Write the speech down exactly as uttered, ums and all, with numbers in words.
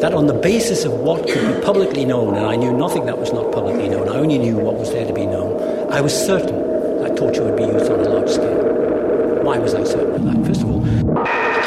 that on the basis of what could be publicly known, and I knew nothing that was not publicly known, I only knew what was there to be known, I was certain that torture would be used on a large scale. Why was I certain of that? First of all,